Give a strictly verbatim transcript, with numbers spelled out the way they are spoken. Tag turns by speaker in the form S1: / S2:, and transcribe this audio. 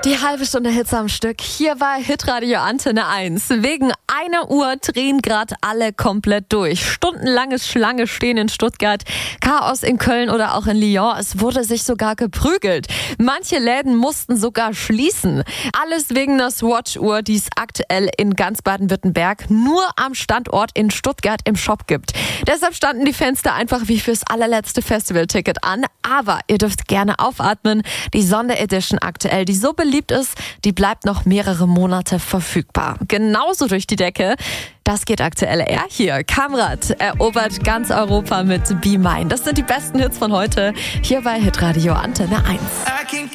S1: Die halbe Stunde Hits am Stück hier bei Hitradio Antenne eins. Wegen einer Uhr drehen gerade alle komplett durch. Stundenlanges Schlange stehen in Stuttgart, Chaos in Köln oder auch in Lyon. Es wurde sich sogar geprügelt. Manche Läden mussten sogar schließen. Alles wegen der Swatch-Uhr, die es aktuell in ganz Baden-Württemberg nur am Standort in Stuttgart im Shop gibt. Deshalb standen die Fenster einfach wie fürs allerletzte Festivalticket an. Aber ihr dürft gerne aufatmen. Die Sonderedition aktuell, die so beliebt ist, die bleibt noch mehrere Monate verfügbar. Genauso durch die Decke. Das geht aktuell eher hier. Kamrat erobert ganz Europa mit Be Mine. Das sind die besten Hits von heute hier bei Hitradio Antenne eins.